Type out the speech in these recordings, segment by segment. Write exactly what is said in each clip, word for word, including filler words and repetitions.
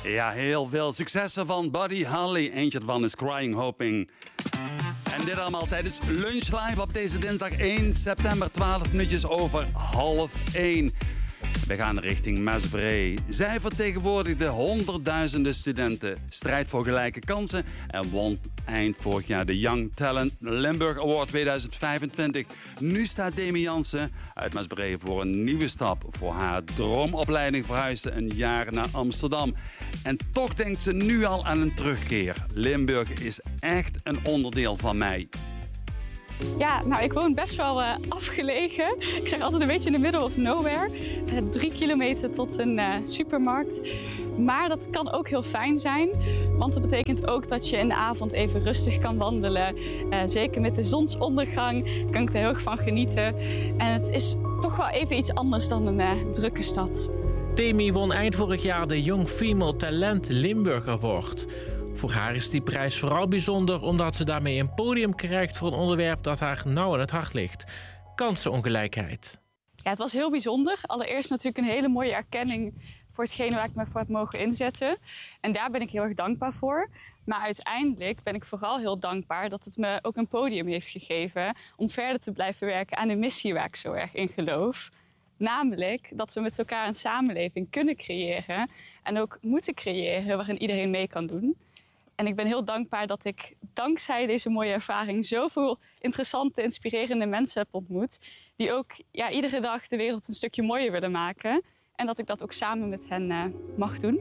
Ja, heel veel successen van Buddy Holly. Eentje ervan is Crying Hoping. En dit allemaal tijdens Lunch Live op deze dinsdag één september, twaalf minuutjes over half één. We gaan richting Mesbree. Zij vertegenwoordigde honderdduizenden studenten. Strijd voor gelijke kansen en won eind vorig jaar de Young Talent Limburg Award tweeduizend vijfentwintig. Nu staat Demi Jansen uit Mesbree voor een nieuwe stap. Voor haar droomopleiding verhuisde een jaar naar Amsterdam. En toch denkt ze nu al aan een terugkeer. Limburg is echt een onderdeel van mij. Ja, nou ik woon best wel uh, afgelegen. Ik zeg altijd een beetje in the middle of nowhere. Uh, drie kilometer tot een uh, supermarkt. Maar dat kan ook heel fijn zijn. Want dat betekent ook dat je in de avond even rustig kan wandelen. Uh, zeker met de zonsondergang kan ik er heel erg van genieten. En het is toch wel even iets anders dan een uh, drukke stad. Demi won eind vorig jaar de Young Female Talent Limburg Award. Voor haar is die prijs vooral bijzonder omdat ze daarmee een podium krijgt voor een onderwerp dat haar nauw aan het hart ligt. Kansenongelijkheid. Ja, het was heel bijzonder. Allereerst natuurlijk een hele mooie erkenning voor hetgene waar ik me voor heb mogen inzetten. En daar ben ik heel erg dankbaar voor. Maar uiteindelijk ben ik vooral heel dankbaar dat het me ook een podium heeft gegeven om verder te blijven werken aan de missie waar ik zo erg in geloof. Namelijk dat we met elkaar een samenleving kunnen creëren en ook moeten creëren waarin iedereen mee kan doen. En ik ben heel dankbaar dat ik dankzij deze mooie ervaring zoveel interessante, inspirerende mensen heb ontmoet. Die ook ja, iedere dag de wereld een stukje mooier willen maken. En dat ik dat ook samen met hen uh, mag doen.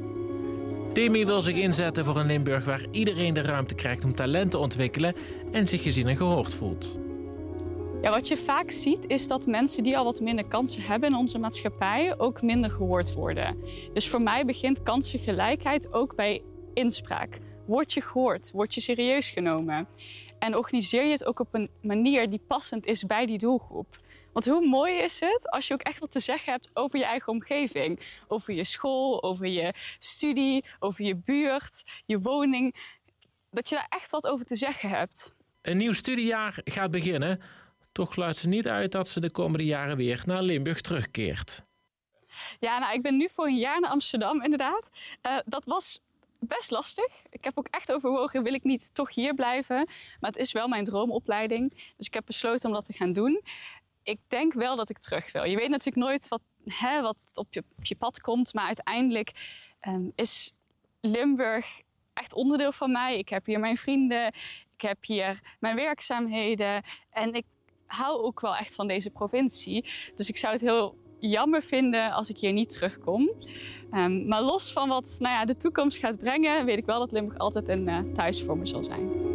Demi wil zich inzetten voor een Limburg waar iedereen de ruimte krijgt om talent te ontwikkelen en zich gezien en gehoord voelt. Ja, wat je vaak ziet is dat mensen die al wat minder kansen hebben in onze maatschappij ook minder gehoord worden. Dus voor mij begint kansengelijkheid ook bij inspraak. Word je gehoord? Word je serieus genomen? En organiseer je het ook op een manier die passend is bij die doelgroep. Want hoe mooi is het als je ook echt wat te zeggen hebt over je eigen omgeving. Over je school, over je studie, over je buurt, je woning. Dat je daar echt wat over te zeggen hebt. Een nieuw studiejaar gaat beginnen. Toch sluit ze niet uit dat ze de komende jaren weer naar Limburg terugkeert. Ja, nou, ik ben nu voor een jaar naar Amsterdam inderdaad. Uh, dat was best lastig. Ik heb ook echt overwogen, wil ik niet toch hier blijven? Maar het is wel mijn droomopleiding. Dus ik heb besloten om dat te gaan doen. Ik denk wel dat ik terug wil. Je weet natuurlijk nooit wat, hè, wat op, je, op je pad komt. Maar uiteindelijk um, is Limburg echt onderdeel van mij. Ik heb hier mijn vrienden. Ik heb hier mijn werkzaamheden. En ik hou ook wel echt van deze provincie. Dus ik zou het heel jammer vinden als ik hier niet terugkom. Um, maar los van wat nou ja, de toekomst gaat brengen, weet ik wel dat Limburg altijd een uh, thuis voor me zal zijn.